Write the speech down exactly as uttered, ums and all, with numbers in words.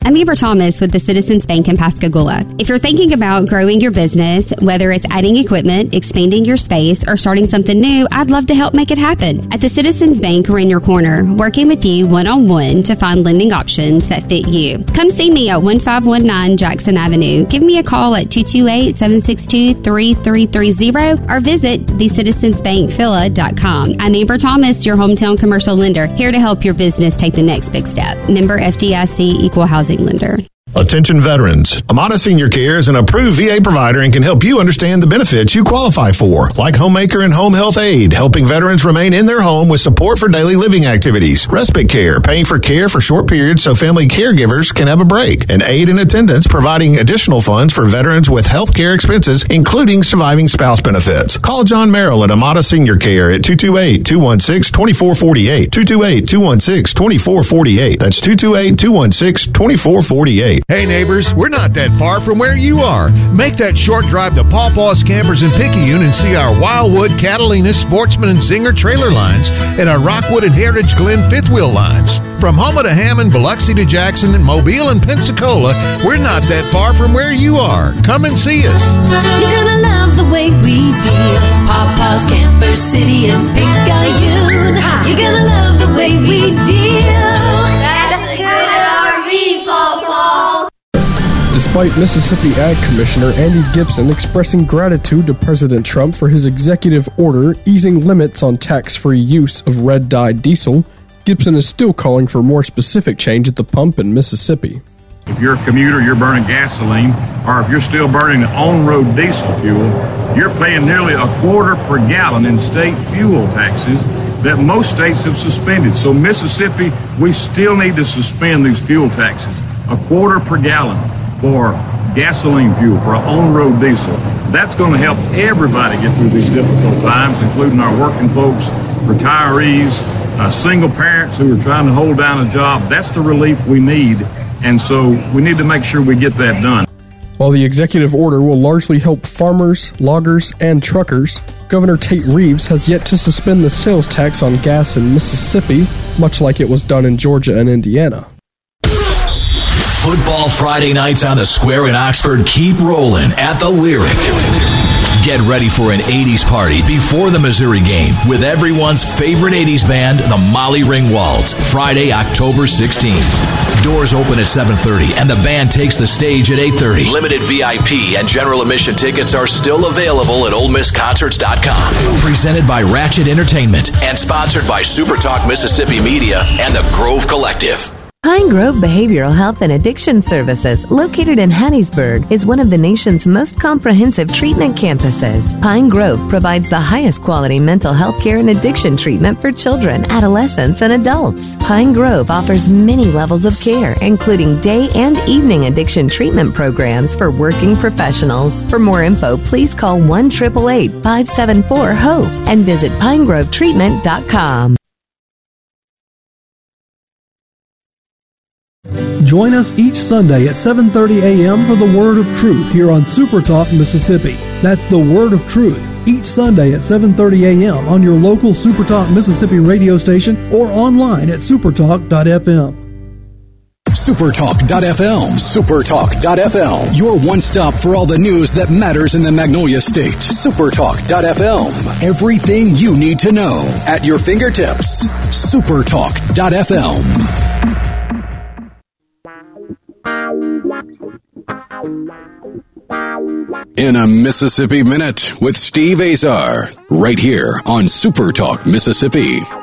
I'm Amber Thomas with the Citizens Bank in Pascagoula. If you're thinking about growing your business, whether it's adding equipment, expanding your space, or starting something new, I'd love to help make it happen. At the Citizens Bank, we're in your corner, working with you one-on-one to find lending options that fit you. Come see me at one five one nine Jackson Avenue. Give me a call at two two eight, seven six two, three three three zero or visit the citizens bank phila dot com. I'm Amber Thomas, your hometown commercial lender, here to help your business take the next big step. Member F D I C, Equal Housing Lender. Attention veterans. Amada Senior Care is an approved V A provider and can help you understand the benefits you qualify for, like Homemaker and Home Health Aid, helping veterans remain in their home with support for daily living activities, respite care, paying for care for short periods so family caregivers can have a break, and aid in attendance, providing additional funds for veterans with health care expenses, including surviving spouse benefits. Call John Merrill at Amada Senior Care at two two eight, two one six, two four four eight, two two eight, two one six, two four four eight. That's two two eight, two one six, two four four eight. Hey neighbors, we're not that far from where you are. Make that short drive to Paw Paw's Campers in Picayune and see our Wildwood, Catalina, Sportsman, and Zinger trailer lines and our Rockwood and Heritage Glen fifth wheel lines. From Houma to Hammond, Biloxi to Jackson, and Mobile and Pensacola, we're not that far from where you are. Come and see us. You're gonna love the way we deal. Paw Paw's Camper City in Picayune. You're gonna love the way we deal. That's a good R V, Paw Paw. Despite Mississippi Ag Commissioner Andy Gibson expressing gratitude to President Trump for his executive order easing limits on tax-free use of red-dyed diesel, Gibson is still calling for more specific change at the pump in Mississippi. If you're a commuter, you're burning gasoline, or if you're still burning on-road diesel fuel, you're paying nearly a quarter per gallon in state fuel taxes that most states have suspended. So Mississippi, we still need to suspend these fuel taxes. A quarter per gallon for gasoline fuel, for on-road diesel. That's going to help everybody get through these difficult times, including our working folks, retirees, uh, single parents who are trying to hold down a job. That's the relief we need, and so we need to make sure we get that done. While the executive order will largely help farmers, loggers, and truckers, Governor Tate Reeves has yet to suspend the sales tax on gas in Mississippi, much like it was done in Georgia and Indiana. Football Friday nights on the Square in Oxford keep rolling at the Lyric. Get ready for an eighties party before the Missouri game with everyone's favorite eighties band, the Molly Ringwalds, Friday, October sixteenth. Doors open at seven thirty and the band takes the stage at eight thirty. Limited V I P and general admission tickets are still available at ole miss concerts dot com. Presented by Ratchet Entertainment and sponsored by Super Talk Mississippi Media and the Grove Collective. Pine Grove Behavioral Health and Addiction Services, located in Hattiesburg, is one of the nation's most comprehensive treatment campuses. Pine Grove provides the highest quality mental health care and addiction treatment for children, adolescents, and adults. Pine Grove offers many levels of care, including day and evening addiction treatment programs for working professionals. For more info, please call one eight eight eight, five seven four, HOPE and visit pine grove treatment dot com. Join us each Sunday at seven thirty a.m. for the Word of Truth here on Super Talk Mississippi. That's the Word of Truth each Sunday at seven thirty a.m. on your local Super Talk Mississippi radio station or online at supertalk dot f m. supertalk dot f m. supertalk dot f m. Your one-stop for all the news that matters in the Magnolia State. supertalk dot f m. Everything you need to know at your fingertips. supertalk dot f m. In a Mississippi Minute with Steve Azar, right here on Super Talk Mississippi.